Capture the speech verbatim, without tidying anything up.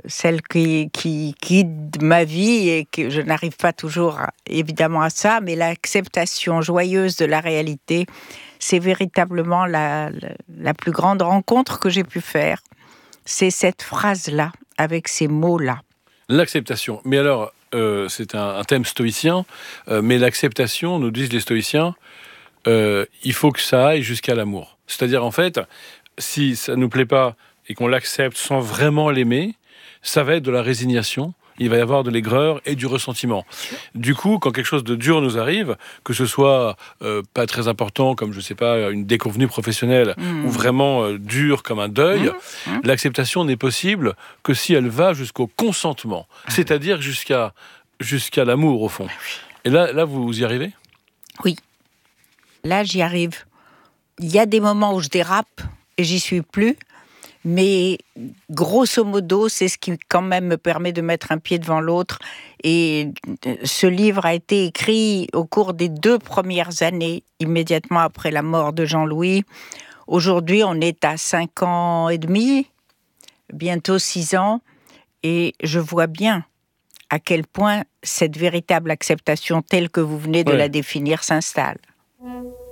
celle qui, qui guide ma vie et que je n'arrive pas toujours à- évidemment à ça, mais l'acceptation joyeuse de la réalité, c'est véritablement la, la, la plus grande rencontre que j'ai pu faire. C'est cette phrase-là, avec ces mots-là. L'acceptation. Mais alors, euh, c'est un, un thème stoïcien, euh, mais l'acceptation, nous disent les stoïciens, euh, il faut que ça aille jusqu'à l'amour. C'est-à-dire, en fait, si ça ne nous plaît pas et qu'on l'accepte sans vraiment l'aimer, ça va être de la résignation, il va y avoir de l'aigreur et du ressentiment. Du coup, quand quelque chose de dur nous arrive, que ce soit euh, pas très important, comme, je sais pas, une déconvenue professionnelle, Mmh. ou vraiment euh, dur comme un deuil, Mmh. Mmh. l'acceptation n'est possible que si elle va jusqu'au consentement, c'est-à-dire jusqu'à, jusqu'à l'amour, au fond. Et là, là, vous y arrivez ? Oui. Là, j'y arrive. Il y a des moments où je dérape et j'y suis plus. Mais grosso modo, c'est ce qui quand même me permet de mettre un pied devant l'autre. Et ce livre a été écrit au cours des deux premières années, immédiatement après la mort de Jean-Louis. Aujourd'hui, on est à cinq ans et demi, bientôt six ans, et je vois bien à quel point cette véritable acceptation telle que vous venez de Ouais. la définir s'installe.